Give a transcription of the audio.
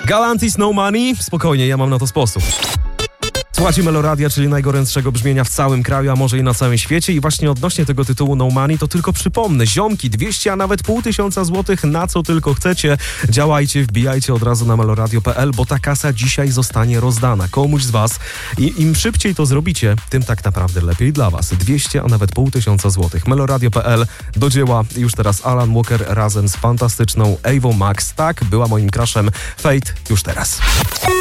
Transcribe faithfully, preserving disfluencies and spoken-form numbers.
Galantis No Money? Spokojnie, ja mam na to sposób. Słuchajcie Meloradia, czyli najgorętszego brzmienia w całym kraju, a może i na całym świecie. I właśnie odnośnie tego tytułu No Money, to tylko przypomnę, ziomki, dwieście, a nawet pół tysiąca złotych, na co tylko chcecie. Działajcie, wbijajcie od razu na meloradio kropka p l, bo ta kasa dzisiaj zostanie rozdana komuś z was. I im szybciej to zrobicie, tym tak naprawdę lepiej dla was. dwieście, a nawet pół tysiąca złotych. meloradio kropka p l, do dzieła. Już teraz Alan Walker razem z fantastyczną Ewą Max. Tak, była moim crushem. Fate już teraz.